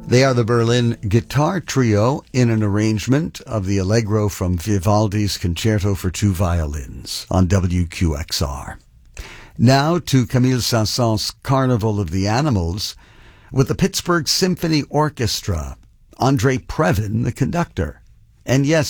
They are the Berlin Guitar Trio in an arrangement of the Allegro from Vivaldi's Concerto for Two Violins on WQXR. Now to Camille Saint-Saëns' Carnival of the Animals with the Pittsburgh Symphony Orchestra, Andre Previn, the conductor. And yes,